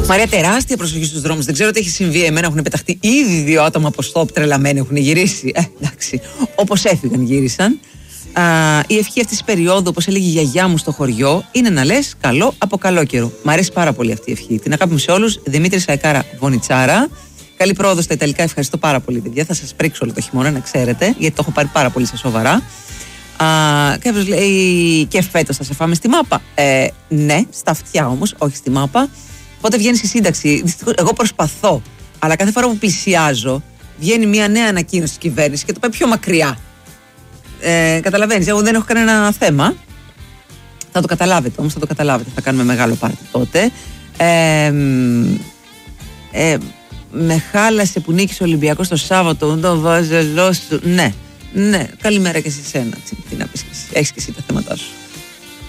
Μαρία, τεράστια προσοχή στους δρόμους. Δεν ξέρω τι έχει συμβεί. Εμένα έχουν πεταχτεί ήδη 2 άτομα από στόπ τρελαμένοι. Έχουν γυρίσει. Εντάξει. Όπως έφυγαν, γύρισαν. Η ευχή αυτής της περίοδου, όπως έλεγε η γιαγιά μου στο χωριό, είναι να λες καλό από καλό καιρό. Μ' αρέσει πάρα πολύ αυτή η ευχή. Την αγάπη μου σε όλους. Δημήτρη Σαϊκάρα Βονιτσάρα. Καλή πρόοδο στα Ιταλικά. Ευχαριστώ πάρα πολύ, παιδιά. Θα σας πρίξω όλο το χειμώνα, να ξέρετε, γιατί το έχω πάρει πάρα πολύ στα σοβαρά. Κάποιος λέει, και φέτος θα σε φάμε στη μάπα. Ναι, στα αυτιά όμως, όχι στη μάπα. Πότε βγαίνει η σύνταξη? Δυστυχώς, εγώ προσπαθώ, αλλά κάθε φορά που πλησιάζω, βγαίνει μια νέα ανακοίνωση της κυβέρνησης και το πάει πιο μακριά. Καταλαβαίνεις, εγώ δεν έχω κανένα θέμα. Θα το καταλάβετε όμως, θα το καταλάβετε. Θα κάνουμε μεγάλο πάρτι τότε. Με χάλασε που νίκησε ο Ολυμπιακός το Σάββατο. Το βάζελό σου. Ναι, καλημέρα και σε σένα. Τι να πεις και εσύ. Έχεις και εσύ τα θέματά σου.